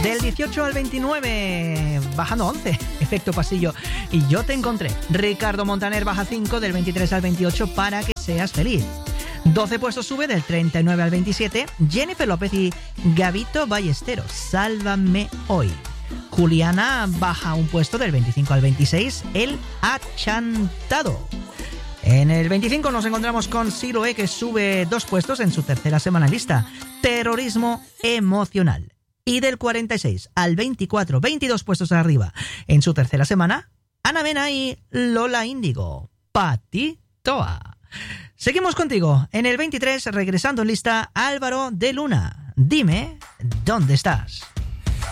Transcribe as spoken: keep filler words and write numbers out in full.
Del dieciocho al veintinueve, bajando once, Efecto Pasillo. Y Yo Te Encontré. Ricardo Montaner baja cinco, del veintitrés al veintiocho, Para que seas feliz. doce puestos sube, del treinta y nueve al veintisiete, Jennifer López y Gabito Ballesteros, Sálvame Hoy. Juliana baja un puesto, del veinticinco al veintiséis, El Achantado. En el veinticinco nos encontramos con Siloé, que sube dos puestos en su tercera semana lista, Terrorismo Emocional. Y del cuarenta y seis al veinticuatro, veintidós puestos arriba en su tercera semana, Ana Mena y Lola Índigo, Patitoa. Seguimos contigo. En el veintitrés, regresando en lista, Álvaro de Luna, Dime dónde estás.